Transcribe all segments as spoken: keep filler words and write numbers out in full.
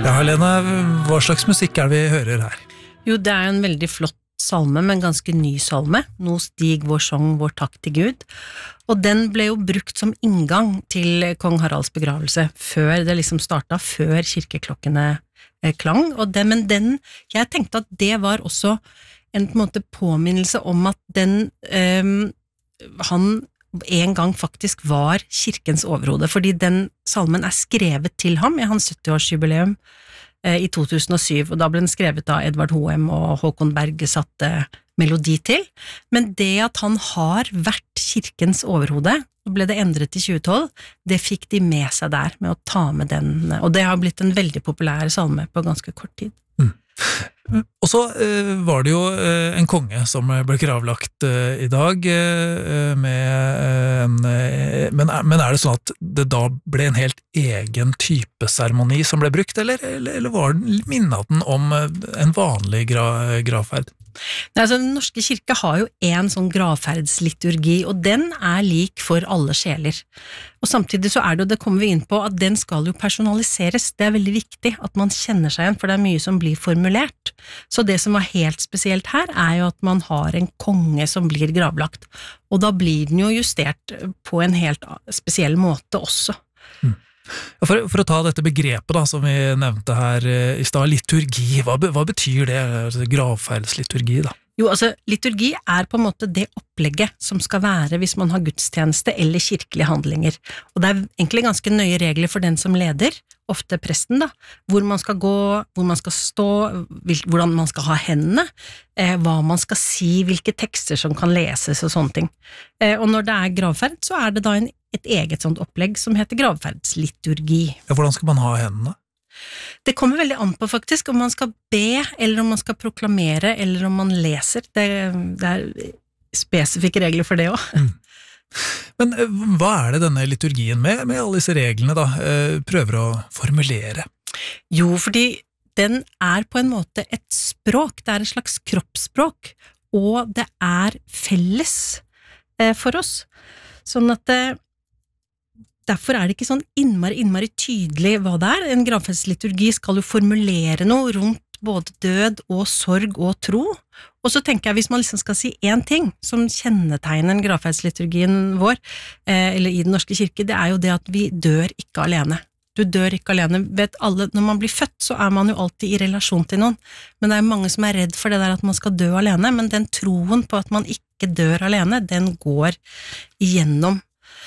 Ja, Helene, hva slags musikk er det vi hører her? Jo, det er en veldig flott salme, men ganske ny salme. Nå stig vår sang, vår takk til Gud. Og den ble jo brukt som inngang til kong Haralds begravelse, før det liksom startet, før kirkeklokkene eh, klang. Og det, men den, jeg tenkte at det var også en, på en måte påminnelse om at den, eh, han en gang faktisk var kirkens overhode, fordi den salmen er skrevet til ham i hans sytti-årsjubileum i to tusen og syv, og da ble den skrevet av Edvard Hoem og Håkon Berg satte melodi til, men det at han har vært kirkens overhode, og ble det endret i tjue tolv, det fikk de med seg der, med å ta med den, og det har blitt en veldig populær salme på ganske kort tid. Mm. Og så uh, var det jo uh, en konge som ble gravlagt uh, i dag, uh, med, uh, en, uh, men, men er det sånn at det da ble en helt egen type seremoni som ble brukt, eller, eller, eller var den, minnet den om uh, en vanlig gra, gravferd? Nei, altså, den norske kirke har jo en sånn gravferdsliturgi, og den er lik for alle sjeler. Og samtidig så er det jo, det kommer vi inn på, at den skal jo personaliseres. Det er veldig viktig at man kjenner seg igjen, for det er mye som blir formulert. Så det som var helt spesielt her, er jo at man har en konge som blir gravlagt, og da blir den jo justert på en helt spesiell måte også. Mm. For, for å ta dette begrepet da, som vi nevnte her i stad, liturgi, hva, hva betyr det, gravferdsliturgi da? Jo, altså, liturgi er på en måte det opplegget som skal være hvis man har gudstjeneste eller kirkelige handlinger, og det er egentlig ganske nøye regler for den som leder, ofte presten da, hvor man skal gå, hvor man skal stå, hvordan man skal ha hendene, eh, hva man skal si, hvilke tekster som kan leses og sånne ting. Eh, og når det er gravferd, så er det da en, et eget sånt opplegg som heter gravferdsliturgi. Ja, hvordan skal man ha hendene? Det kommer veldig an på faktisk, om man skal be, eller om man skal proklamere, eller om man leser. Det, det er spesifikke regler for det også. Mm. Men hva er det denne liturgien med, med alle disse reglene da, prøver å formulere? Jo, fordi den er på en måte et språk, det er et slags kroppsspråk, og det er felles for oss. Sånn at det Derfor er det ikke sånn innmari, innmari tydelig hva det er. En gravferdsliturgi skal jo formulere noe rundt både død og sorg og tro. Og så tenker jeg, hvis man liksom skal si en ting som kjennetegner gravferdsliturgien vår, eh, eller i den norske kirke, det er jo det at vi dør ikke alene. Du dør ikke alene. Vet alle, når man blir født, så er man jo alltid i relasjon til noen. Men det er mange som er redd for det der at man skal dø alene, men den troen på at man ikke dør alene, den går igjennom.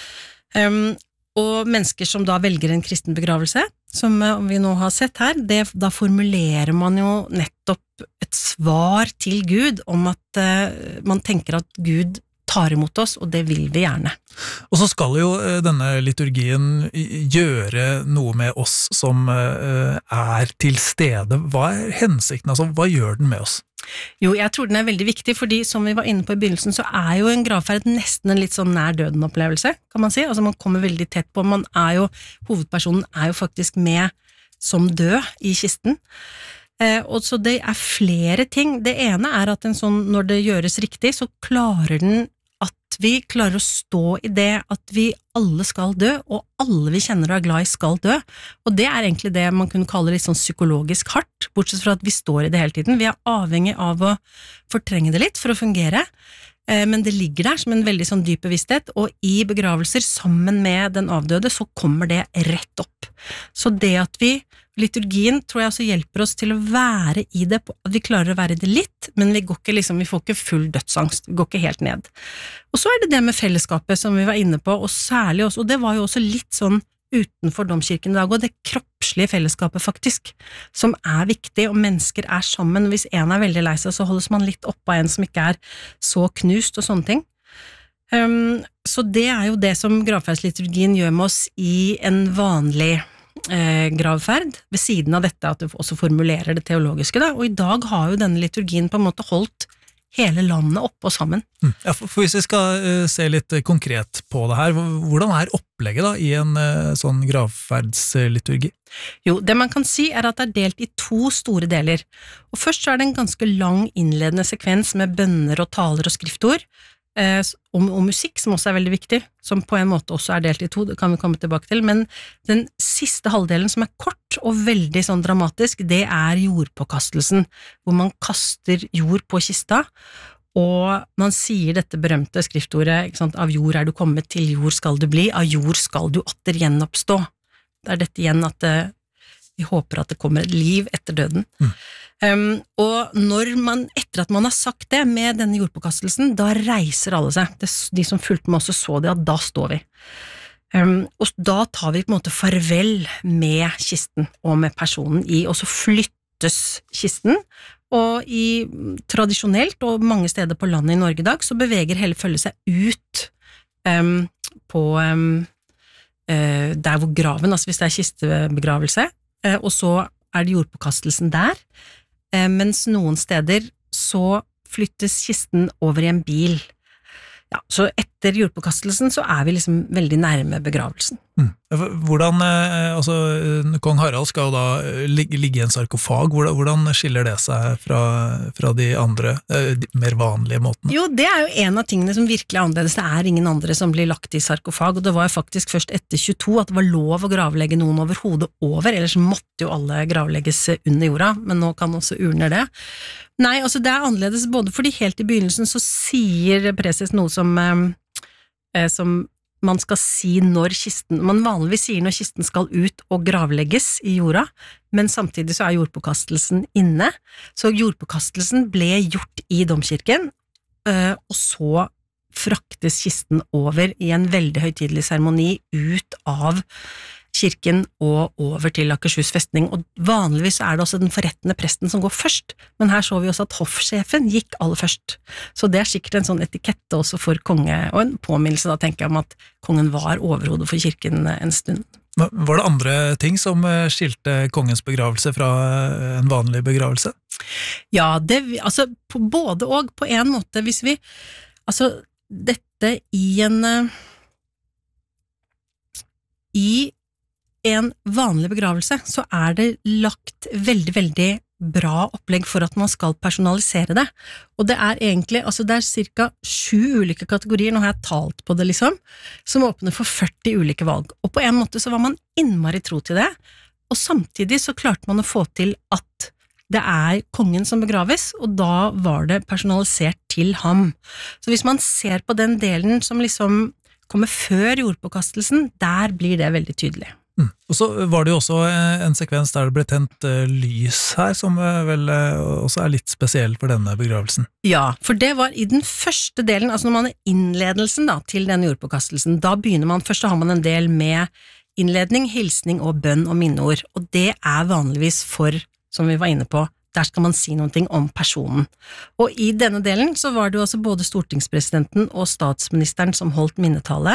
Um, Og mennesker som da velger en kristen begravelse, som vi nå har sett her, det, da formulerer man jo nettopp et svar til Gud om at uh, man tenker at Gud tar imot oss, og det vil vi gjerne. Og så skal jo uh, denne liturgien gjøre noe med oss som uh, er til stede. Hva er hensikten? Altså, hva gjør den med oss? Jo, jeg tror den er veldig viktig, fordi som vi var inne på i begynnelsen, så er jo en gravferd nesten en litt sånn nær døden opplevelse, kan man si. Altså man kommer veldig tett på, man er jo, hovedpersonen er jo faktisk med som død i kisten. Eh, og så det er flere ting. Det ene er at en sånn, når det gjøres riktig, så klarer den at vi klarer å stå i det at vi alle skal dø, og alle vi kjenner og er glad i skal dø. Og det er egentlig det man kunne kalle litt sånn psykologisk hardt, bortsett fra at vi står i det hele tiden. Vi er avhengig av å fortrenge det litt for å fungere, men det ligger der som en veldig sånn dyp bevissthet, og i begravelser sammen med den avdøde så kommer det rett opp. Så det at vi, liturgien tror jeg også hjelper oss til å være i det, at vi klarer å være i det litt, men vi går ikke liksom, vi får ikke full dødsangst, vi går ikke helt ned. Og så er det det med fellesskapet som vi var inne på, og særlig også, og det var jo også litt sånn utenfor domkirken i dag, og det kroppslige fellesskapet faktisk, som er viktig, og mennesker er sammen. Hvis en er veldig lei seg, så holdes man litt opp av en som ikke er så knust og sånne ting. Um, så det er jo det som gravferdsliturgien gjør med oss i en vanlig eh, gravferd, ved siden av dette at du også formulerer det teologiske da, og i dag har jo denne liturgien på en måte holdt hele landet opp og sammen. Mm. Ja, for, for hvis vi skal uh, se litt uh, konkret på det her, hvordan er opplegget da i en uh, sånn gravferdsliturgi? Jo, det man kan si er at det er delt i to store deler. Og først så er det en ganske lang innledende sekvens med bønner og taler og skriftord, eh, og, og musikk, som også er veldig viktig, som på en måte også er delt i to, det kan vi komme tilbake til, men den siste halvdelen som er kort og veldig sånn dramatisk, det er jordpåkastelsen, hvor man kaster jord på kista, og man sier dette berømte skriftordet, ikke sant, av jord er du kommet, til jord skal du bli, av jord skal du atter gjenoppstå. Det er dette igjen at det, vi håper at det kommer et liv etter døden. Mm. Um, og når man, etter at man har sagt det med denne jordpåkastelsen, da reiser alle seg. Det, de som fulgte med også så det, at da står vi. Um, og da tar vi på en måte farvel med kisten og med personen i, og så flyttes kisten. Og i, tradisjonelt, og mange steder på landet i Norge i dag, så beveger hele følget seg ut um, på um, uh, der hvor graven, altså hvis det er kistebegravelse, uh, og så er det jordpåkastelsen der, uh, mens noen steder så flyttes kisten over i en bil. Ja, så etter jordpåkastelsen så er vi liksom veldig nærme begravelsen. Mm. Hvordan, altså, kong Harald skal da ligge, ligge i en sarkofag, hvordan, hvordan skiller det seg fra, fra de andre, de mer vanlige måtene? Jo, det er jo en av tingene som virkelig er annerledes, det er ingen andre som blir lagt i sarkofag, og det var jo faktisk først etter tjueto at det var lov å gravlegge noen over hodet over, ellers måtte jo alle gravlegges under jorda, men nå kan også urner det. Nei, altså det er annerledes både fordi helt i begynnelsen så sier preses noe som, eh, som man skal si når kisten, man vanligvis sier når kisten skal ut og gravlegges i jorda, men samtidig så er jordpåkastelsen inne, så jordpåkastelsen ble gjort i domkirken, eh, og så fraktes kisten over i en veldig høytidelig seremoni ut av kirken og over til Akershus festning, og vanligvis er det også den forrettende presten som går først, men her så vi også at hoffsjefen gikk aller først, så det er sikkert en sånn etikette også for konge, og en påminnelse da tenker jeg om at kongen var overhodet for kirken en stund. Var det andre ting som skilte kongens begravelse fra en vanlig begravelse? Ja, det, altså på både og, på en måte, hvis vi, altså dette i en i en vanlig begravelse, så er det lagt veldig, veldig bra opplegg for at man skal personalisere det. Og det er egentlig, altså det er cirka sju ulike kategorier, nå har jeg talt på det liksom, som åpner for førti ulike valg. Og på en måte så var man innmari tro til det, og samtidig så klarte man å få til at det er kongen som begraves, og da var det personalisert til ham. Så hvis man ser på den delen som liksom kommer før jordpåkastelsen, der blir det veldig tydelig. Mm. Og så var det jo også en sekvens der det ble tent lys her, som vel også er litt spesiell for denne begravelsen. Ja, for det var i den første delen, altså når man er innledelsen da, til denne jordpåkastelsen, da begynner man, først da har man en del med innledning, hilsning og bønn og minneord, og det er vanligvis for, som vi var inne på, der skal man si noe om personen. Og i denne delen så var det jo altså både stortingspresidenten og statsministeren som holdt minnetale,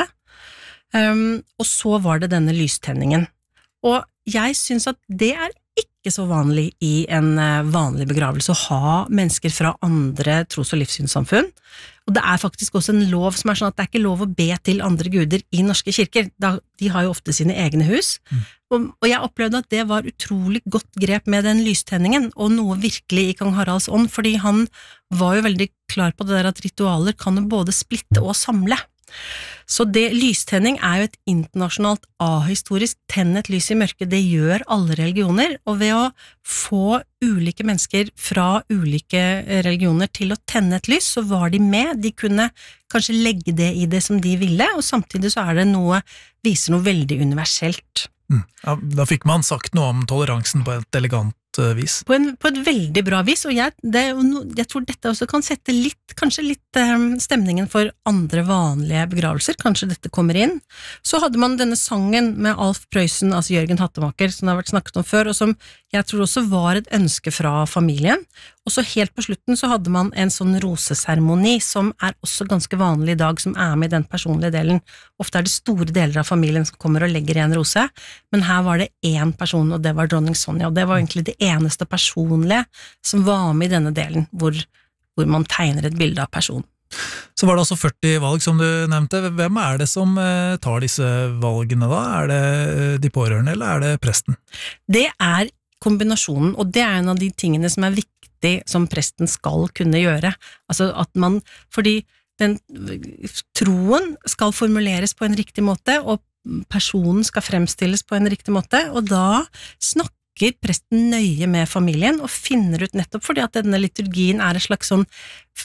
Um, og så var det denne lystenningen. Og jeg synes at det er ikke så vanlig i en uh, vanlig begravelse å ha mennesker fra andre tros- og livssynssamfunn. Og det er faktisk også en lov som er sånn at det er ikke lov å be til andre guder i norske kirker. Da, de har jo ofte sine egne hus. Mm. Og, og jeg opplevde at det var utrolig godt grep med den lystenningen, og noe virkelig i kong Haralds ånd, fordi han var jo veldig klar på det der at ritualer kan jo både splitte og samle. Så det, lystenning er jo et internasjonalt ahistorisk, tenn et lys i mørket, det gjør alle religioner, og ved å få ulike mennesker fra ulike religioner til å tenne et lys, så var de med, de kunne kanskje legge det i det som de ville, og samtidig så er det noe, viser noe veldig universelt. Mm. Ja, da fikk man sagt noe om toleransen på et elegant vis. På, en, på et veldig bra vis, og jeg, det, jeg tror dette også kan sette litt, kanskje litt um, stemningen for andre vanlige begravelser, kanskje dette kommer inn. Så hadde man denne sangen med Alf Prøysen, altså Jørgen Hattemaker, som det har vært snakket om før, og som jeg tror også var et ønske fra familien. Og så helt på slutten så hadde man en sånn roseseremoni, som er også ganske vanlig i dag, som er med i den personlige delen. Ofte er det store deler av familien som kommer og legger i en rose, men her var det én person, og det var dronning Sonja, og det var egentlig det eneste personlige som var med i denne delen, hvor, hvor man tegner et bilde av personen. Så var det altså førti valg som du nevnte. Hvem er det som tar disse valgene da? Er det de pårørende, eller er det presten? Det er kombinasjonen, og det er en av de tingene som er viktig som presten skal kunne gjøre. Altså at man, fordi den troen skal formuleres på en riktig måte, og personen skal fremstilles på en riktig måte, og da snakker presten nøye med familien og finner ut nettopp fordi at denne liturgien er et slags sånn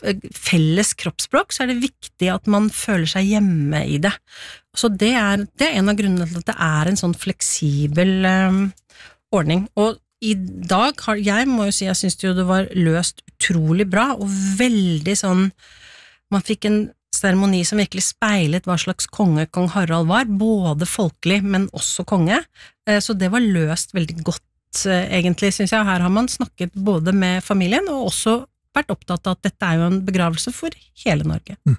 felles kroppsspråk, så er det viktig at man føler seg hjemme i det. Så det er, det er en av grunnene til at det er en sånn fleksibel um, ordning. Og i dag har, jeg må jo si, jeg synes jo det var løst utrolig bra, og veldig sånn, man fikk en seremoni som virkelig speilet hva slags konge kong Harald var, både folkelig, men også konge, så det var løst veldig godt egentlig, synes jeg. Her har man snakket både med familien og også vært opptatt av at dette er jo en begravelse for hele Norge. Mm.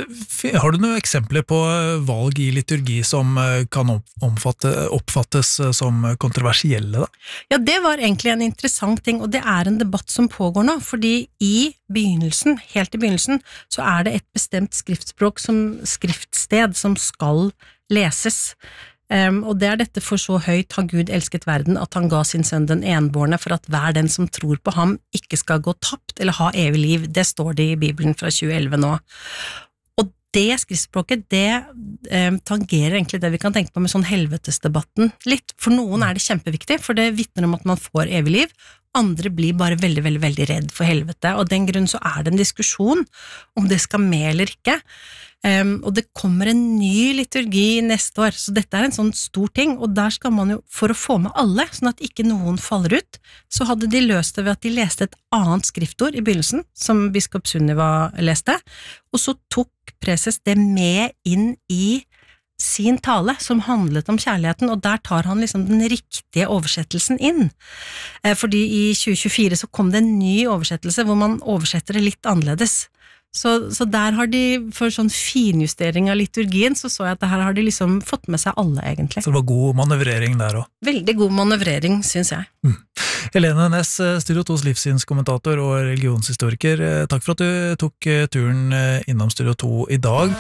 Har du noen eksempler på valg i liturgi som kan omfatte, oppfattes som kontroversielle da? Ja, det var egentlig en interessant ting, og det er en debatt som pågår nå, fordi i begynnelsen, helt i begynnelsen, så er det et bestemt skriftspråk som skriftsted som skal leses. Um, og det er dette for så høyt har Gud elsket verden at han ga sin sønn den enbårne for at hver den som tror på ham ikke skal gå tapt eller ha evig liv. Det står det i Bibelen fra tjue elleve nå. Og det skriftspråket, det um, tangerer egentlig det vi kan tenke på med sånn helvetesdebatten litt. For noen er det kjempeviktig, for det vitner om at man får evig liv. Andre blir bare veldig, veldig, veldig redd for helvete, og den grunn så er det en diskusjon om det skal med eller ikke. Um, og det kommer en ny liturgi neste år, så dette er en sånn stor ting, og der skal man jo, for å få med alle, sånn at ikke noen faller ut, så hadde de løst det ved at de leste et annet skriftord i begynnelsen, som biskop Sunniva leste, og så tok preses det med inn i sin tale, som handlet om kjærligheten, og der tar han liksom den riktige oversettelsen inn. Fordi i tjue tjuefire så kom det en ny oversettelse, hvor man oversetter det litt annerledes. Så, så der har de, for sånn finjustering av liturgien, så så jeg at det her har de liksom fått med seg alle, egentlig. Så det var god manøvrering der også? Veldig god manøvrering, synes jeg. Mm. Helene Næss, Studio tos livssynskommentator og religionshistoriker, takk for at du tok turen innom Studio to i dag.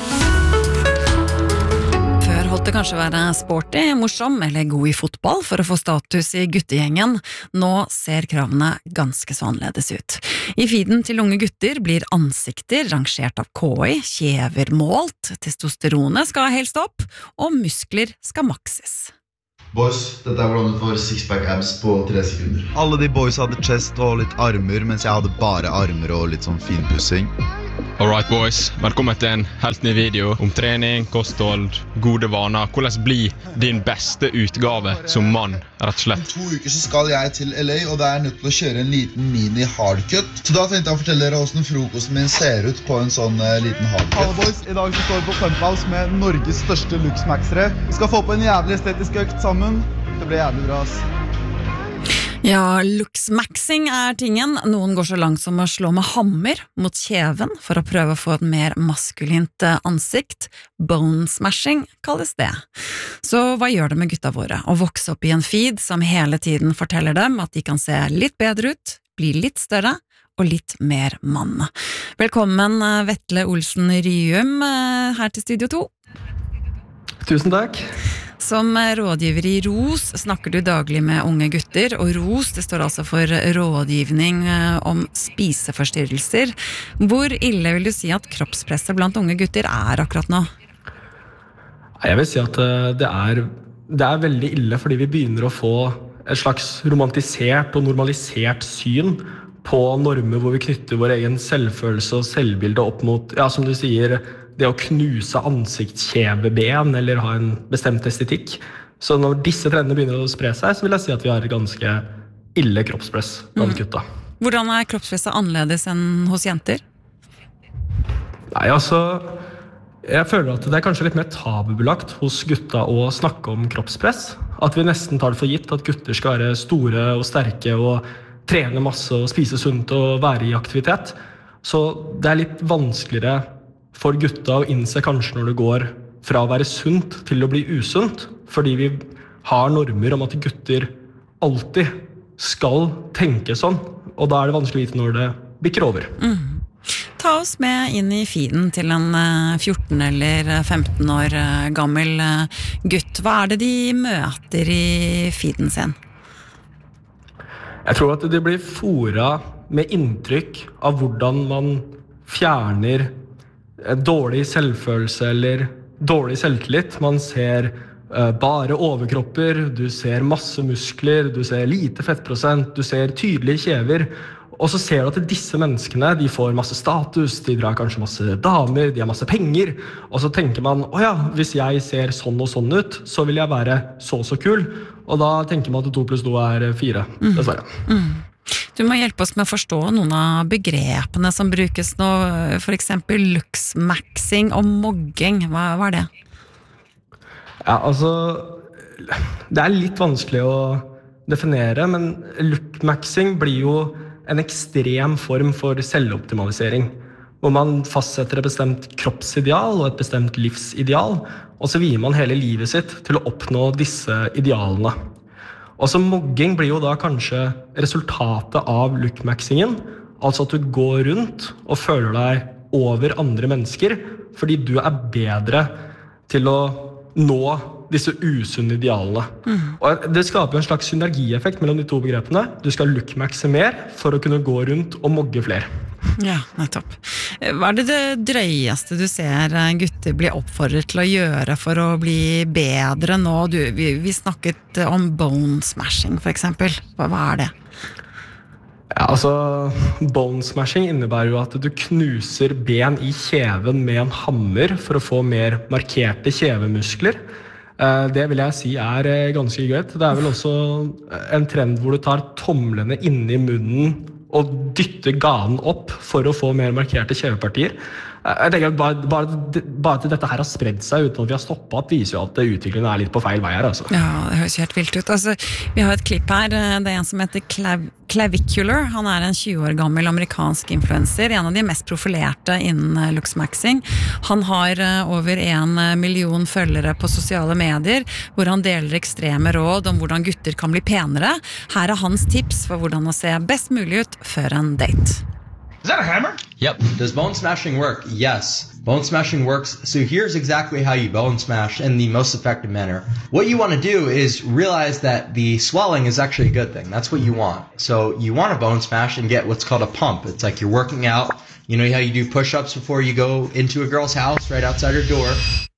Holdt det kanskje være sporty, morsom eller god i fotball for å få status i guttegjengen. Nå ser kravene ganske så annerledes ut. I feeden til unge gutter blir ansikter rangert av K I, kjever målt, testosteronet skal helst opp, og muskler skal makses. Boys, dette er hvordan du får sixpack abs på tre sekunder. Alle de boys hadde chest og litt armer, mens jeg hadde bare armer og litt sånn finpussing. Alright boys, velkommen til en helt ny video om trening, kosthold, gode vaner. Hvordan bli din beste utgave som mann, rett og slett. Om to uker så skal jeg til L A, og da er jeg nødt til å kjøre en liten mini hardcut. Så da tenkte jeg å fortelle dere hvordan frokosten min ser ut på en sånn uh, liten hardcut. Hallo boys, i dag så står vi på Pumphouse med Norges største luxmaxere. Vi skal få på en jævlig estetisk økt sammen. Det blir jævlig bra, ass. Ja, luxmaxing er tingen. Noen går så langt som å slå med hammer mot kjeven for å prøve å få et mer maskulint ansikt. Bone smashing kalles det. Så hva gjør det med gutta våre å vokse opp i en feed som hele tiden forteller dem at de kan se litt bedre ut, bli litt større og litt mer mann? Velkommen Vetle Olsen Ryum her til Studio to. Tusen takk. Som rådgiver i ROS snakker du daglig med unge gutter, og ROS det står altså for rådgivning om spiseforstyrrelser. Hvor ille vil du si at kroppspresset blant unge gutter er akkurat nå? Jeg vil si at det er, det er veldig ille, fordi vi begynner å få et slags romantisert og normalisert syn på normer hvor vi knytter vår egen selvfølelse og selvbilde opp mot, ja, som du sier, det å knuse ansiktskjeveben eller ha en bestemt estetikk. Så når disse trendene begynner å spre seg, så vil jeg si at vi har et ganske ille kroppspress blant gutta. Hvordan er kroppspresset annerledes enn hos jenter? Nei, altså, jeg føler at det er kanskje litt mer tabubelagt hos gutta å snakke om kroppspress. At vi nesten tar det for gitt at gutter skal være store og sterke og trene masse og spise sunt og være i aktivitet. Så det er litt vanskeligere for gutta å innse kanskje når det går fra å være sunt til å bli usunt, fordi vi har normer om at gutter alltid skal tenke sånn, og da er det vanskelig å vite når det bikker over. Mm. Ta oss med inn i feeden til en fjorten eller femten år gammel gutt. Hva er det de møter i feeden sin? Jeg tror at det blir fora med inntrykk av hvordan man fjerner dårlig selvfølelse eller dårlig selvtillit. Man ser uh, bare overkropper, du ser masse muskler, du ser lite fettprosent, du ser tydelige kjever. Og så ser du at disse menneskene, de får masse status, de drar kanskje masse damer, de har masse penger. Og så tenker man, å ja, hvis jeg ser sånn og sånn ut, så vil jeg være så så kul. Og da tenker man at to pluss to er fire, mm. dessverre. Mm. Du må hjelpe oss med å forstå noen av begrepene som brukes nå, for eksempel looksmaxing og mogging. Hva, hva er det? Ja, altså, det er litt vanskelig å definere, men lookmaxing blir jo en ekstrem form for selvoptimalisering, hvor man fastsetter et bestemt kroppsideal og et bestemt livsideal, og så vier man hele livet sitt til å oppnå disse idealene. Og så mogging blir jo da kanskje resultatet av lookmaxingen, altså at du går rundt og føler deg over andre mennesker, fordi du er bedre til å nå disse usunne idealene. Mm. Og det skaper en slags synergieffekt mellom de to begrepene. Du skal lookmaxe mer for å kunne gå rundt og mogge flere. Ja, nettopp. Hva er det det drøyeste du ser gutter bli oppfordret til å gjøre for å bli bedre nå? Du, vi, vi snakket om bone smashing, for eksempel. Hva, hva er det? Ja, altså, bone smashing innebærer jo at du knuser ben i kjeven med en hammer for å få mer markerte kjevemuskler. Det vil jeg si er ganske greit. Det er vel også en trend hvor du tar tomlene inne i munnen og dytter ganen opp for å få mer markerte kjevepartier. Jeg tenker at bare, bare, bare at dette her har spredd seg uten at vi har stoppet, viser jo at utviklingen er litt på feil vei her. Altså. Ja, det høres helt vilt ut. Altså, vi har et klipp her, det er en som heter Clav Clavicular. Han er en tjue år gammel amerikansk influencer, en av de mest profilerte innen looksmaxing. Han har over en million følgere på sosiale medier, hvor han deler ekstreme råd om hvordan gutter kan bli penere. Her er hans tips for hvordan å se best mulig ut før en date. Is that a hammer? Yep. Does bone smashing work? Yes. Bone smashing works. So here's exactly how you bone smash in the most effective manner. What you want to do is realize that the swelling is actually a good thing. That's what you want. So you want to bone smash and get what's called a pump. It's like you're working out. You know how you do push-ups before you go into a girl's house right outside her door?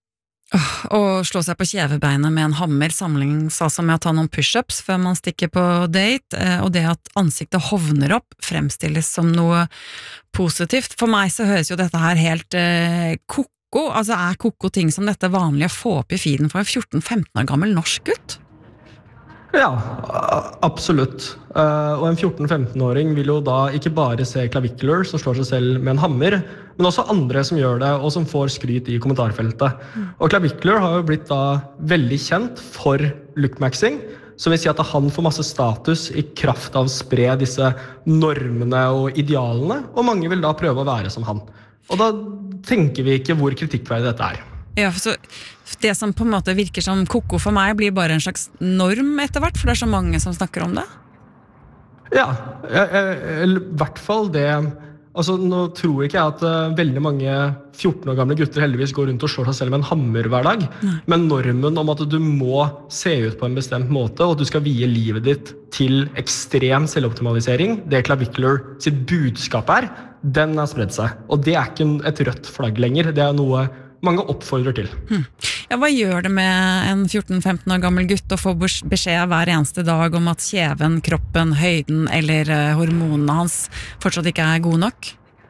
Å slå seg på kjevebeinet med en hammer sammenlignes altså med å ta noen push-ups før man stikker på date, og det at ansiktet hovner opp fremstilles som noe positivt. For meg så høres jo dette her helt eh, koko, altså er koko ting som dette vanlig å få opp i feeden for en fjorten femten år gammel norsk gutt? Ja, absolutt. Og en fjorten femten-åring vil jo da ikke bare se Clavicular som slår seg selv med en hammer, men også andre som gjør det, og som får skryt i kommentarfeltet. Mm. Og Clavicular har jo blitt da veldig kjent for lookmaxing, som vil si at han får masse status i kraft av å spre disse normene og idealene, og mange vil da prøve å være som han. Og da tenker vi ikke hvor kritikkverdig dette er. Ja, så det som på en måte virker som koko for meg blir bare en slags norm etter hvert, for det er så mange som snakker om det. Ja, i hvert fall det. Altså, nå tror ikke jeg at uh, veldig mange fjorten år gamle gutter heldigvis går rundt og slår seg selv med en hammer hver dag, Nei. Men normen om at du må se ut på en bestemt måte, og at du skal vie livet ditt til ekstrem selvoptimalisering, det Clavicular sitt budskap er, den har spredd seg. Og det er ikke et rødt flagg lenger, det er noe mange oppfordrer til. Hmm. Ja, hva gjør det med en fjorten femten år gammel gutt å få beskjed hver eneste dag om at kjeven, kroppen, høyden eller hormonene hans fortsatt ikke er gode nok?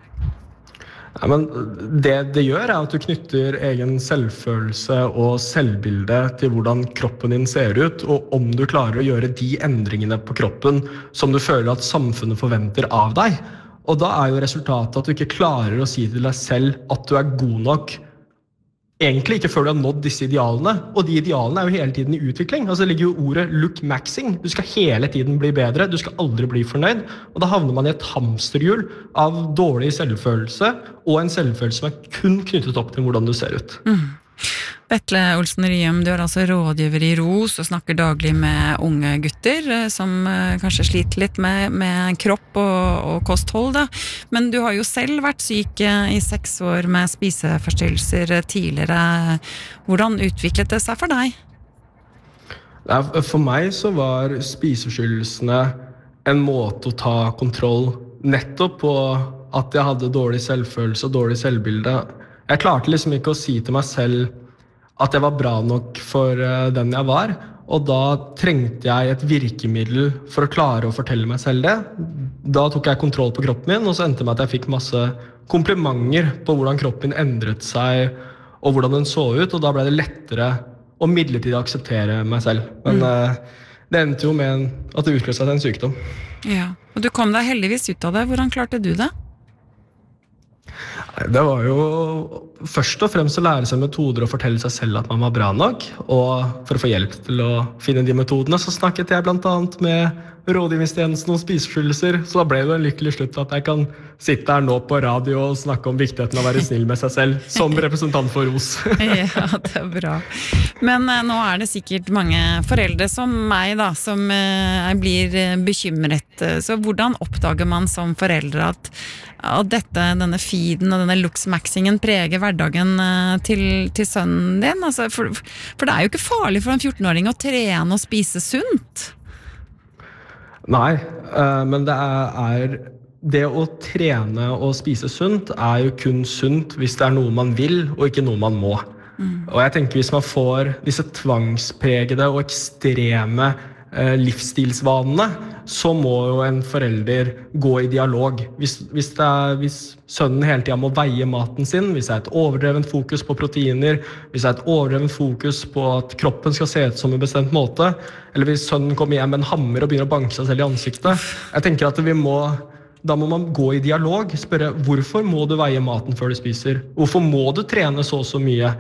Ja, men det det gjør er at du knytter egen selvfølelse og selvbilde til hvordan kroppen din ser ut, og om du klarer å gjøre de endringene på kroppen som du føler at samfunnet forventer av deg. Og da er jo resultatet at du ikke klarer å si til deg selv at du er god nok, egentlig ikke før du har nådd disse idealene, og de idealene er jo hele tiden i utvikling. Altså det ligger jo ordet lookmaxing. Du skal hele tiden bli bedre, du skal aldri bli fornøyd, og da havner man i et hamsterhjul av dårlig selvfølelse, og en selvfølelse som er kun knyttet opp til hvordan du ser ut. Mm. Vetle Olsen Ryum, du er altså rådgiver i ROS og snakker daglig med unge gutter som kanskje sliter litt med, med kropp og, og kosthold da. Men du har jo selv vært syk i seks år med spiseforstyrrelser tidligere. Hvordan utviklet det seg for deg? For meg så var spiseforstyrrelsene en måte å ta kontroll nettopp på at jeg hadde dårlig selvfølelse og dårlig selvbilde. jeg klarte liksom ikke å si til meg selv at jeg var bra nok for den jeg var, og da trengte jeg et virkemiddel for å klare å fortelle meg selv det. Da tok jeg kontroll på kroppen min, og så endte det med at jeg fikk masse komplimenter på hvordan kroppen min endret seg, og hvordan den så ut, og da ble det lettere å midlertidig akseptere meg selv. Men mm. det endte jo med at det utløste seg en sykdom. Ja, og du kom deg heldigvis ut av det. Hvordan klarte du det? Det var jo først og fremst å lære seg metoder og fortelle seg selv at man var bra nok, og for å få hjelp til å finne de metodene så snakket jeg blant annet med rådgivningstjenesten og spiseforstyrrelser, så da ble det en lykkelig slutt at jeg kan sitte her nå på radio og snakke om viktigheten av å være snill med seg selv som representant for R O S. Ja, det er bra. Men eh, nå er det sikkert mange foreldre som meg da, som eh, blir bekymret. Så hvordan oppdager man som foreldre at, at dette, denne feeden og denne luxmaxingen preger hverdagen eh, til, til sønnen din? Altså, for, for det er jo ikke farlig for en fjortenåring å trene og spise sunt. Nei, men det er det å trene og spise sunt er jo kun sunt hvis det er noe man vil og ikke noe man må. Mm. Og jeg tenker hvis man får disse tvangspregede og ekstreme eh, livsstilsvanene, så må jo en forelder gå i dialog. Hvis, hvis, det er, hvis sønnen hele tiden må veie maten sin, hvis det er et overdrevent fokus på proteiner, hvis det er et overdrevent fokus på at kroppen skal se ut som en bestemt måte, eller hvis sønnen kommer hjem med en hammer og begynner å banke seg selv i ansiktet, jeg tenker at vi må, da må man gå i dialog, spørre hvorfor må du veie maten før du spiser? Hvorfor må du trene så så mye?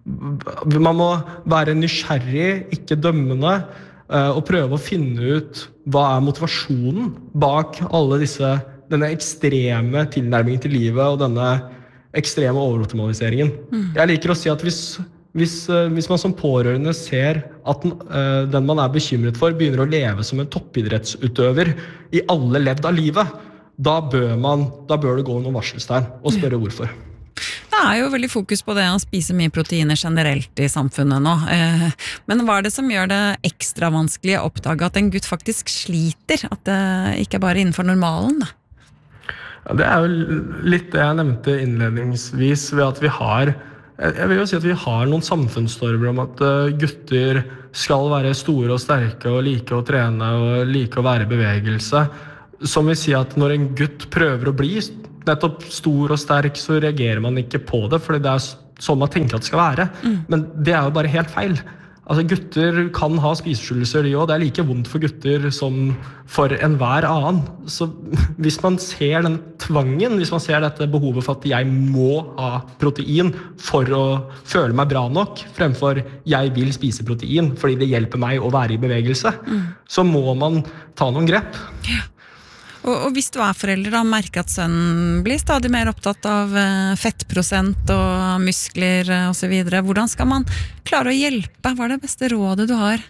Man må være nysgjerrig, ikke dømmende, og prøve å finne ut hva er motivasjonen bak alle disse, denne ekstreme tilnærmingen til livet og denne ekstreme overoptimaliseringen. Mm. Jeg liker å si at hvis, hvis, hvis man som pårørende ser at den, den man er bekymret for begynner å leve som en toppidrettsutøver i alle ledd av livet, da bør, man, da bør det gå noen varselstegn og spørre hvorfor. Det er jo veldig fokus på det å spise mye proteiner generelt i samfunnet nå. Men hva er det som gjør det ekstra vanskelig å oppdage at en gutt faktisk sliter? At det ikke er bare innenfor normalen da? Ja, det er jo litt det jeg nevnte innledningsvis ved at vi har, jeg vil jo si at vi har noen samfunnsnormer om at gutter skal være store og sterke og like å trene og like å være i bevegelse. Som vil si at når en gutt prøver å bli nettopp stor og sterk, så reagerer man ikke på det, fordi det er sånn man tenker at det skal være. Mm. Men det er jo bare helt feil. Altså, gutter kan ha spiseforstyrrelser, de også. Det er like vondt for gutter som for enhver annen. Så hvis man ser den tvangen, hvis man ser dette behovet for at jeg må ha protein for å føle meg bra nok, fremfor jeg vil spise protein fordi det hjelper meg å være i bevegelse, mm. så må man ta noen grep. Ja. Og, og hvis du er forelder og merker at sønnen blir stadig mer opptatt av fettprosent og muskler og så videre, hvordan skal man klare å hjelpe? Hva er det beste rådet du har?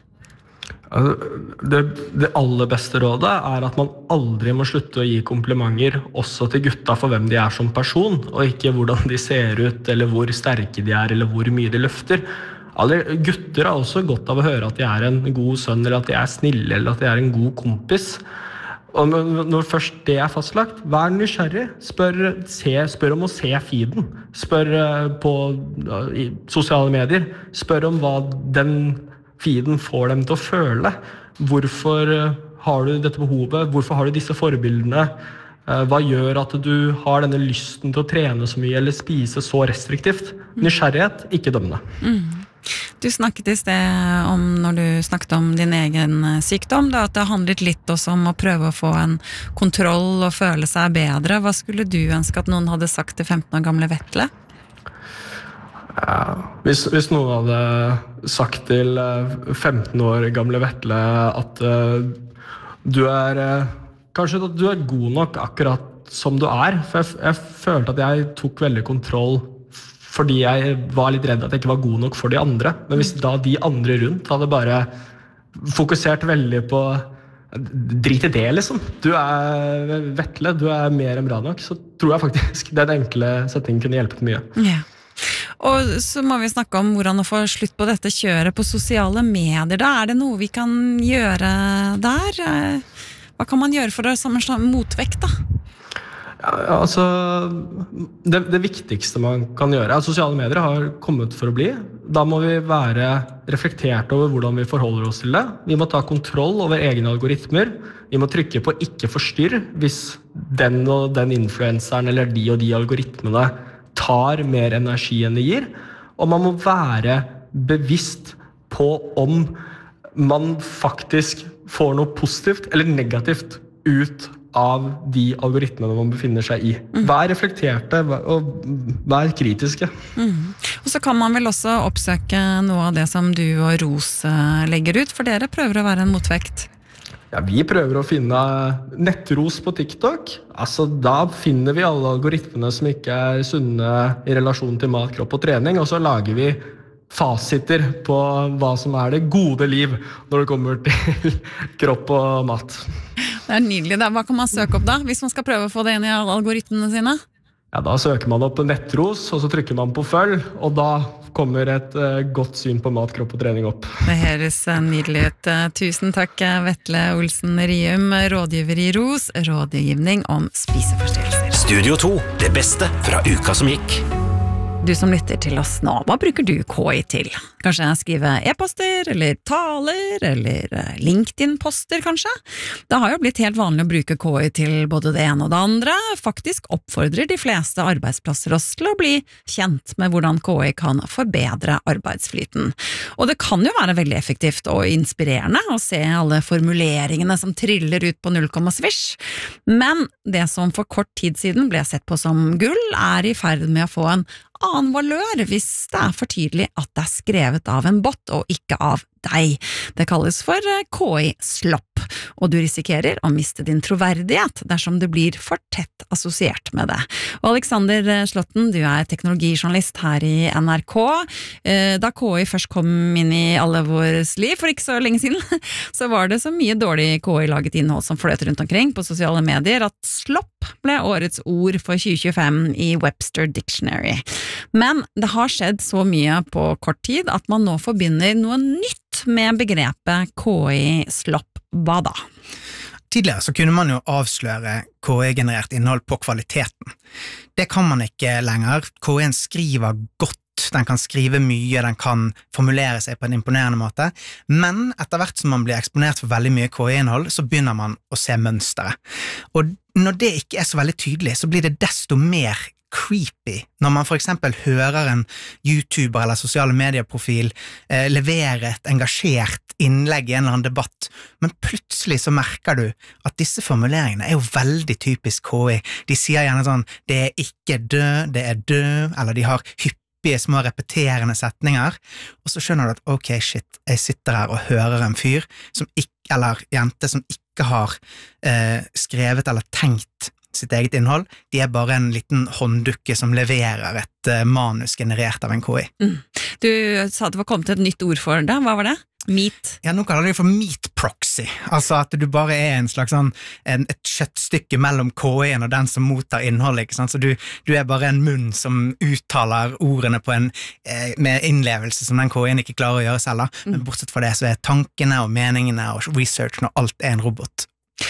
Det, det aller beste rådet er at man aldri må slutte å gi komplimenter også til gutta for hvem de er som person, og ikke hvordan de ser ut, eller hvor sterke de er, eller hvor mye de løfter. Alle gutter har også godt av å høre at de er en god sønn, eller at de er snille, eller at de er en god kompis. Og når først det er fastlagt, vær nysgjerrig. Spør, se, spør om å se feeden. Spør på i sosiale medier. Spør om hva den feeden får dem til å føle. Hvorfor har du dette behovet? Hvorfor har du disse forbildene? Hva gjør at du har denne lysten til å trene så mye eller spise så restriktivt? Nysgjerrighet, ikke dømmende. Mm. Du snakket i sted om, når du snakket om din egen sykdom, da, at det handlet litt også om å prøve å få en kontroll og føle seg bedre. Hva skulle du ønske at noen hadde sagt til femten år gamle Vetle? Ja, hvis, hvis noen hadde sagt til femten år gamle Vetle at uh, du er uh, kanskje at du er god nok akkurat som du er, for jeg, jeg følte at jeg tok veldig kontroll fordi jeg var litt redd at jeg ikke var god nok for de andre. Men hvis da de andre rundt hadde bare fokusert veldig på drit i det, liksom. Du er Vetle, du er mer enn bra nok, så tror jeg faktisk den enkle settingen kunne hjulpet mye. Ja. Og så må vi snakke om hvordan å få slutt på dette kjøret på sosiale medier. Da er det noe vi kan gjøre der? Hva kan man gjøre for å samle motvekt, da? Ja, Ja, altså, det, det viktigste man kan gjøre er at sosiale medier har kommet for å bli. Da må vi være reflektert over hvordan vi forholder oss til det. Vi må ta kontroll over egne algoritmer. Vi må trykke på ikke forstyrr hvis den og den influenseren eller de og de algoritmene tar mer energi enn de gir. Og man må være bevisst på om man faktisk får noe positivt eller negativt ut av de algoritmene man befinner seg i. Vær reflekterte og vær kritiske. Mm. Og så kan man vel også oppsøke noe av det som du og Ros legger ut, for dere prøver å være en motvekt. Ja, vi prøver å finne nettros på TikTok. Altså, da finner vi alle algoritmene som ikke er sunne i relasjon til mat, kropp og trening, og så lager vi fasiter på hva som er det gode liv når det kommer til kropp og mat. Det er nydelig. Hva kan man søke opp da, hvis man skal prøve å få det inn i alle algoritmene sine? Ja, da søker man opp nettros, og så trykker man på følg, og da kommer et uh, godt syn på mat, kropp og trening opp. Det høres nydelig ut. Tusen takk, Vetle Olsen Rium, rådgiver i Ros, rådgivning om spiseforstyrrelser. Studio to, det beste fra uka som gikk. Du som lytter til oss nå, hva bruker du K I til? Kanskje skrive e-poster, eller taler, eller LinkedIn-poster kanskje? Det har jo blitt helt vanlig å bruke K I til både det ene og det andre. Faktisk oppfordrer de fleste arbeidsplasser oss til å bli kjent med hvordan K I kan forbedre arbeidsflyten. Og det kan jo være veldig effektivt og inspirerende å se alle formuleringene som triller ut på null komma svisj. Men det som for kort tid siden ble sett på som gull, er i ferd med å få en annen valør hvis det er for tydelig at det er skrevet av en bot og ikke av deg. Det kalles for K I-slopp, og du risikerer å miste din troverdighet dersom du blir for tett assosiert med det. Og Alexander Slotten, du er teknologijournalist her i N R K. Da K I først kom inn i alle våres liv for ikke så lenge siden, så var det så mye dårlig K I-laget innhold som fløt rundt omkring på sosiale medier at slopp ble årets ord for tjue tjuefem i Webster Dictionary. Men det har skjedd så mye på kort tid at man nå forbinder noe nytt med begrepet K I-slopp. Hva da? Tidligere så kunne man jo avsløre K I-generert innhold på kvaliteten. Det kan man ikke lenger. K I-en skriver godt, den kan skrive mye, den kan formulere seg på en imponerende måte, men etter hvert som man blir eksponert for veldig mye K I-innhold, så begynner man å se mønstere. Og når det ikke er så veldig tydelig, så blir det desto mer creepy når man for eksempel hører en YouTuber eller sosiale medieprofil eh, levere et engasjert innlegg i en eller annen debatt, men plutselig så merker du at disse formuleringene er jo veldig typisk K I. De sier gjerne sånn, det er ikke død, det er død, eller de har hyppige små repeterende setninger, og så skjønner du at ok, shit, jeg sitter her og hører en fyr som ikke, eller jente som ikke har eh, skrevet eller tenkt sitt eget innhold, de er bare en liten hånddukke som leverer et uh, manus generert av en K I. Mm. Du sa at det var kommet et nytt ord for det, hva var det? Meat? Ja, nå kaller de det for meat proxy, altså at du bare er en slags sånn, en, et kjøttstykke mellom K I-en og den som mottar innhold, ikke sant? Så du, du er bare en munn som uttaler ordene på en, eh, med innlevelse som den K I-en ikke klarer å gjøre selv, da. Men bortsett fra det så er tankene og meningene og researchen og alt er en robot.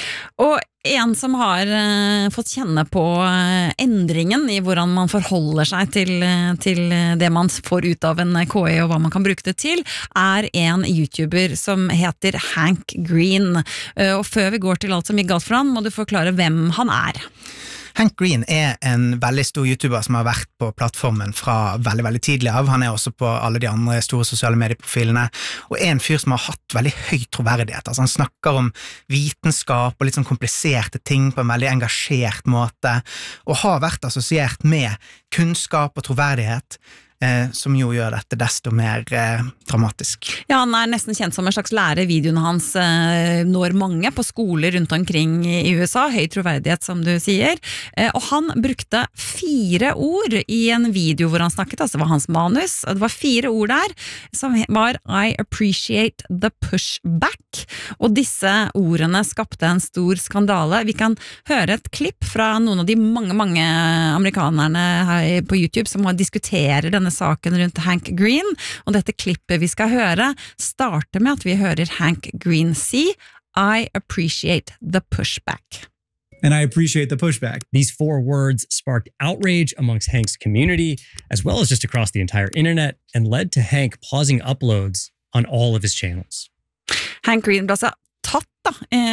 Og en som har uh, fått kjenne på uh, endringen i hvordan man forholder seg til, uh, til det man får ut av en K I og hva man kan bruke det til, er en YouTuber som heter Hank Green. Uh, og før vi går til alt som gikk galt for han, må du forklare hvem han er. Hank Green er en veldig stor YouTuber som har vært på plattformen fra veldig, veldig tidlig av. Han er også på alle de andre store sosiale medieprofilene, og er en fyr som har hatt veldig høy troverdighet. Altså han snakker om vitenskap og litt sånn kompliserte ting på en veldig engasjert måte, og har vært assosiert med kunnskap og troverdighet, Eh, som jo gjør dette desto mer eh, dramatisk. Ja, han er nesten kjent som en slags lærer. Videoen hans eh, når mange på skoler rundt omkring i U S A, høy troverdighet som du sier, eh, og han brukte fire ord i en video hvor han snakket, altså det var hans manus, det var fire ord der, som var I appreciate the pushback, og disse ordene skapte en stor skandale. Vi kan høre et klipp fra noen av de mange, mange amerikanerne her på YouTube som diskuterer denne saken rundt Hank Green, og dette klippet vi skal høre starter med at vi hører Hank Green si I appreciate the pushback. and I appreciate the pushback. These four words sparked outrage amongst Hank's community, as well as just across the entire internet, and led to Hank pausing uploads on all of his channels. Hank Green ble altså tatt da,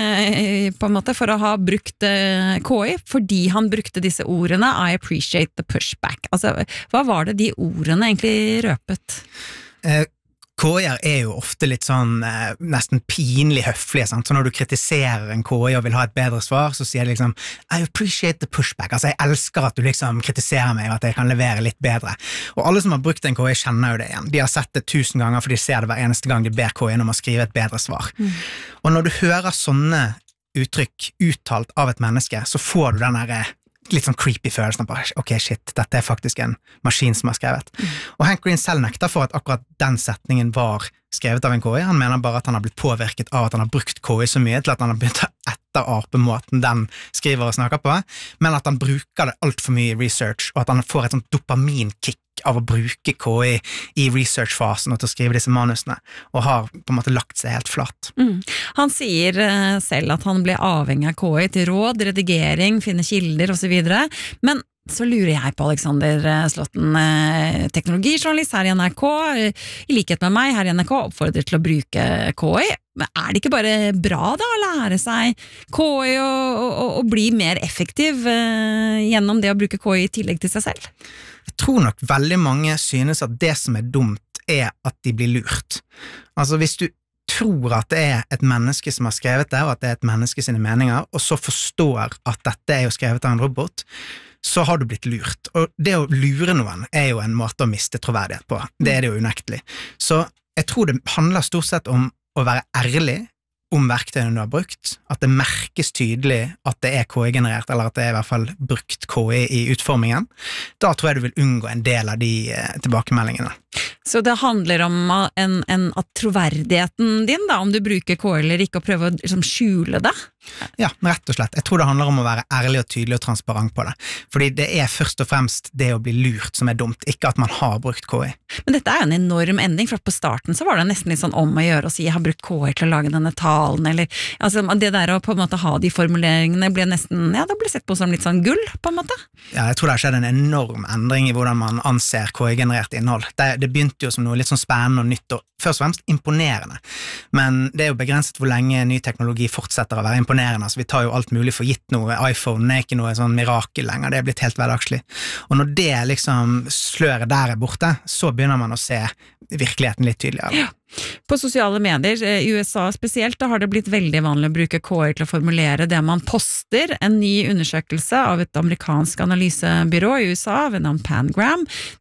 eh, på en måte for å ha brukt eh, K I, fordi han brukte disse ordene I appreciate the pushback. Altså, hva var det de ordene egentlig røpet? Eh, K I-er er jo ofte litt sånn eh, nesten pinlig høflige, sant? Så når du kritiserer en K I og vil ha et bedre svar, så sier de liksom I appreciate the pushback, altså jeg elsker at du liksom kritiserer meg og at jeg kan levere litt bedre. Og alle som har brukt en K I kjenner jo det igjen. De har sett det tusen ganger, for de ser det hver eneste gang de ber K I om å skrive et bedre svar. Mm. Og når du hører sånne uttrykk uttalt av et menneske, så får du den der litt sånn creepy følelsen på, ok shit, dette er faktisk en maskin som har skrevet. Mm. Og Hank Green selv nekter for at akkurat den setningen var skrevet av en K I. Han mener bare at han har blitt påvirket av at han har brukt K I så mye til at han har begynt å etterape måten den skriver og snakker på, men at han bruker det alt for mye i research, og at han får et sånt dopaminkick av å bruke K I i researchfasen og til å skrive disse manusene, og har på en måte lagt seg helt flatt. Mm. Han sier uh, selv at han ble avhengig av K I til råd, redigering, finne kilder og så videre, men så lurer jeg på Alexander Slotten, eh, teknologijournalist her i N R K, eh, i likhet med meg her i N R K, oppfordrer til å bruke K I. Men er det ikke bare bra da å lære seg K I og, og, og bli mer effektiv eh, gjennom det å bruke K I i tillegg til seg selv? Jeg tror nok veldig mange synes at det som er dumt er at de blir lurt. Altså hvis du tror at det er et menneske som har skrevet det, og at det er et menneske sine meninger, og så forstår at dette er jo skrevet av en robot, så har du blitt lurt. Og det å lure noen er jo en måte å miste troverdighet på. Det er det jo unektelig. Så jeg tror det handler stort sett om å være ærlig om verktøyene du har brukt, at det merkes tydelig at det er K I-generert, eller at det er i hvert fall brukt K I i utformingen. Da tror jeg du vil unngå en del av de eh, tilbakemeldingene. Så det handler om en, en, at troverdigheten din, da, om du bruker K I eller ikke, og prøve å liksom, skjule det? Ja, rett og slett. Jeg tror det handler om å være ærlig og tydelig og transparent på det. Fordi det er først og fremst det å bli lurt som er dumt, ikke at man har brukt K I. Men dette er jo en enorm endring, for på starten så var det nesten litt sånn om å gjøre å si jeg har brukt K I til å lage denne talen, eller altså, det der å på en måte ha de formuleringene ble nesten, ja, det ble sett på som litt sånn gull, på en måte. Ja, jeg tror det har skjedd en enorm endring i hvordan man anser K I-generert innhold. Det, det begynte jo som noe litt sånn spennende og nytt, og først og fremst imponerende. Men det er jo begrenset hvor lenge ny teknologi fortsetter å være imponerende, så vi tar jo alt mulig for gitt noe. iPhone er ikke noe sånn mirakel lenger, det er blitt helt hverdagslig. Og når det liksom sløret der er borte, så begynner man å se virkeligheten litt tydeligere. Ja. På sosiale medier, i U S A spesielt, da har det blitt veldig vanlig å bruke K I til å formulere det man poster. En ny undersøkelse av et amerikansk analysebyrå i U S A ved navn Pangram